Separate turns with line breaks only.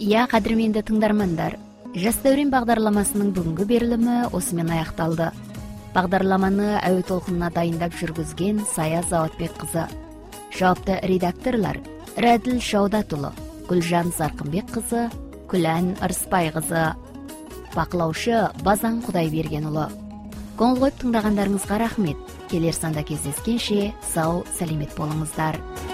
Кадірменді тыңдармандар, Жас дәурен бағдарламасының бүгінгі берілімі осымен аяқталды. Бағдарламаны әуе толқынына дайындап жүргізген Сая Заватбек қызы. Жауапты редакторлар Рәділ Шаудатұлы, Гүлжан Зарқынбек қызы, Күлән Ырыспай қызы. Бақылаушы Базан Құдайбергенұлы. Көңіл қойып тыңдағандарыңызға рахмет. Келер санда кездескенше сау, сәлемет болыңыздар.